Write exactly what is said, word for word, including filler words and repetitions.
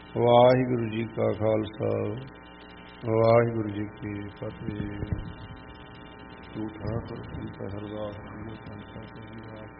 ਵਾਹਿਗੁਰੂ ਜੀ ਕਾ ਖਾਲਸਾ, ਵਾਹਿਗੁਰੂ ਜੀ ਕੀ ਫਤਿਹ। ਝੂਠਾ ਤੁਲਸੀ ਪਹਿਰਦਾਸ ਜੀ ਸੰਤਾ ਕਬੀਰਾਸ